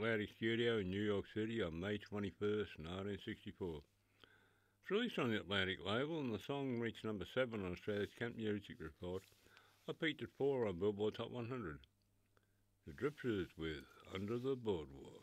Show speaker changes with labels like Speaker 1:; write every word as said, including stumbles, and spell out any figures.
Speaker 1: Atlantic Studio in New York City on May twenty-first, nineteen sixty-four. It's released on the Atlantic label, and the song reached number seven on Australia's Camp Music Report. I peaked at four on Billboard Top one hundred. The Drifters with Under the Boardwalk.